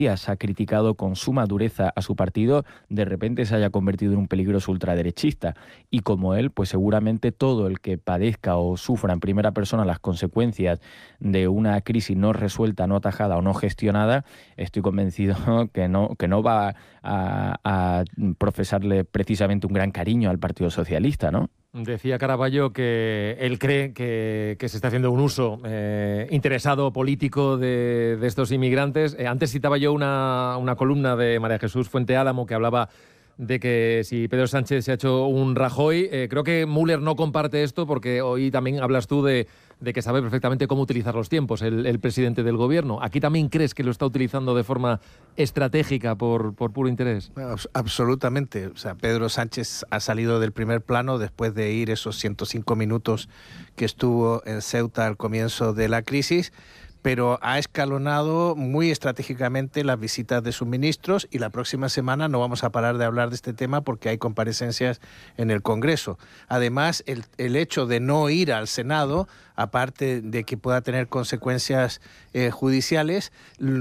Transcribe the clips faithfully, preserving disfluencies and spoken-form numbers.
ha criticado con suma dureza a su partido, de repente se haya convertido en un peligroso ultraderechista. Y como él, pues seguramente todo el que padezca o sufra en primera persona las consecuencias de una crisis no resuelta, no atajada o no gestionada, estoy convencido que no, que no va a, a profesarle precisamente un gran cariño al Partido Socialista, ¿no? Decía Caraballo que él cree que, que se está haciendo un uso eh, interesado político de, de estos inmigrantes. Eh, antes citaba yo una, una columna de María Jesús Fuente Álamo que hablaba de que si Pedro Sánchez se ha hecho un Rajoy. Eh, creo que Müller no comparte esto porque hoy también hablas tú de, de que sabe perfectamente cómo utilizar los tiempos, el, el presidente del gobierno. ¿Aquí también crees que lo está utilizando de forma estratégica por, por puro interés? Bueno, absolutamente. O sea, Pedro Sánchez ha salido del primer plano después de ir esos ciento cinco minutos que estuvo en Ceuta al comienzo de la crisis, pero ha escalonado muy estratégicamente las visitas de sus ministros y la próxima semana no vamos a parar de hablar de este tema porque hay comparecencias en el Congreso. Además, el, el hecho de no ir al Senado, aparte de que pueda tener consecuencias eh, judiciales,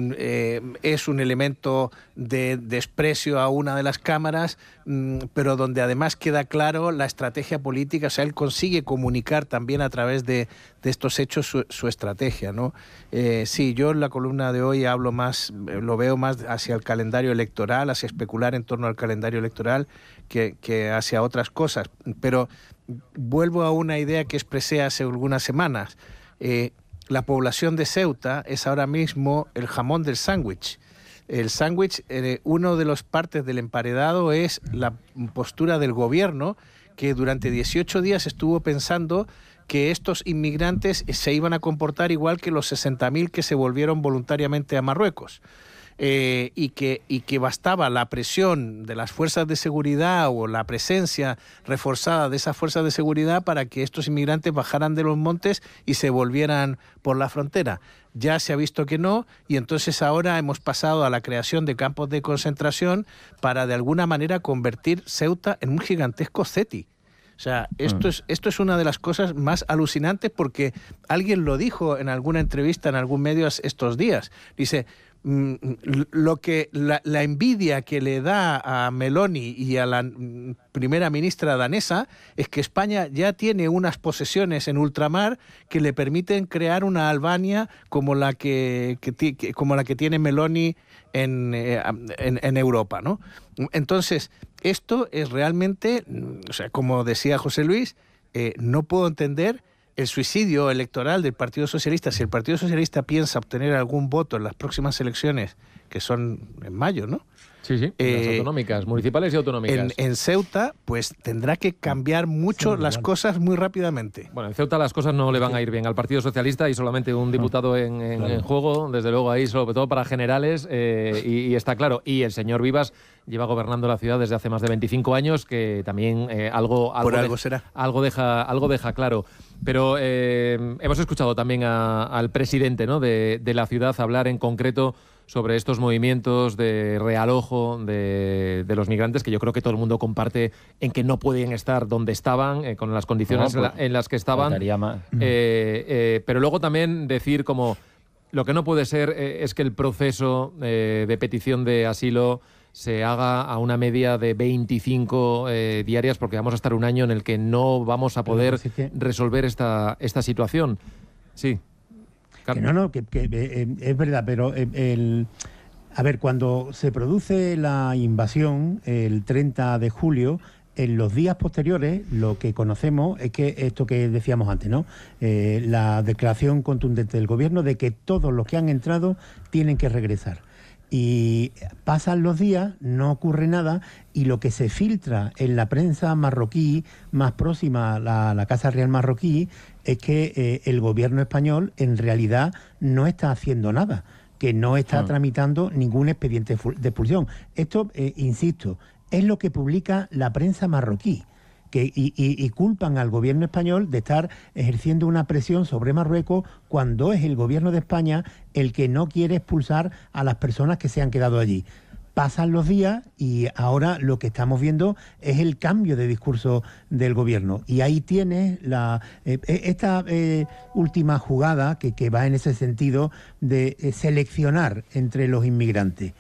eh, es un elemento de desprecio a una de las cámaras, mmm, pero donde además queda claro la estrategia política. O sea, él consigue comunicar también a través de, de estos hechos su, su estrategia, ¿no? Eh, sí, yo en la columna de hoy hablo más, lo veo más hacia el calendario electoral, hacia especular en torno al calendario electoral que, que hacia otras cosas. Pero vuelvo a una idea que expresé hace algunas semanas. Eh, la población de Ceuta es ahora mismo el jamón del sándwich. El sándwich, eh, una de las partes del emparedado es la postura del gobierno, que durante dieciocho días estuvo pensando que estos inmigrantes se iban a comportar igual que los sesenta mil que se volvieron voluntariamente a Marruecos. Eh, y, que, y que bastaba la presión de las fuerzas de seguridad o la presencia reforzada de esas fuerzas de seguridad para que estos inmigrantes bajaran de los montes y se volvieran por la frontera. Ya se ha visto que no, y entonces ahora hemos pasado a la creación de campos de concentración para de alguna manera convertir Ceuta en un gigantesco Ceti. O sea, esto es, esto es una de las cosas más alucinantes porque alguien lo dijo en alguna entrevista en algún medio estos días. Dice, mmm, lo que la, la envidia que le da a Meloni y a la mmm, primera ministra danesa es que España ya tiene unas posesiones en ultramar que le permiten crear una Albania como la que, que, que como la que tiene Meloni en, eh, en, en Europa, ¿no? Entonces, esto es realmente, o sea, como decía José Luis, eh, no puedo entender el suicidio electoral del Partido Socialista. Si el Partido Socialista piensa obtener algún voto en las próximas elecciones, que son en mayo, ¿no? Sí, sí, eh, las autonómicas, municipales y autonómicas. En, en Ceuta, pues tendrá que cambiar mucho sí, las igual. cosas muy rápidamente. Bueno, en Ceuta las cosas no le van a ir bien al Partido Socialista y solamente un diputado en, en, claro. en juego, desde luego ahí, sobre todo para generales, eh, y, y está claro. Y el señor Vivas lleva gobernando la ciudad desde hace más de veinticinco años, que también eh, algo, algo, Por algo de, será. algo, deja, algo deja claro. Pero eh, hemos escuchado también a, al presidente, ¿no?, de, de la ciudad hablar en concreto sobre estos movimientos de realojo de, de los migrantes, que yo creo que todo el mundo comparte en que no pueden estar donde estaban, eh, con las condiciones no, pues, en, la, en las que estaban. Eh, eh, pero luego también decir como lo que no puede ser eh, es que el proceso eh, de petición de asilo se haga a una media de veinticinco eh, diarias, porque vamos a estar un año en el que no vamos a poder sí que... resolver esta, esta situación. Sí. Que no, no, que, que eh, es verdad, pero eh, el, a ver, cuando se produce la invasión el treinta de julio, en los días posteriores lo que conocemos es que esto que decíamos antes, ¿no? Eh, la declaración contundente del gobierno de que todos los que han entrado tienen que regresar. Y pasan los días, no ocurre nada, y lo que se filtra en la prensa marroquí más próxima a la, la Casa Real marroquí es que eh, el gobierno español en realidad no está haciendo nada, que no está ah. tramitando ningún expediente de expulsión. Esto, eh, insisto, es lo que publica la prensa marroquí. Que, y, y, y culpan al gobierno español de estar ejerciendo una presión sobre Marruecos cuando es el gobierno de España el que no quiere expulsar a las personas que se han quedado allí. pasan los días y ahora lo que estamos viendo es el cambio de discurso del gobierno. Y ahí tienes la, eh, esta eh, última jugada que, que va en ese sentido de eh, seleccionar entre los inmigrantes.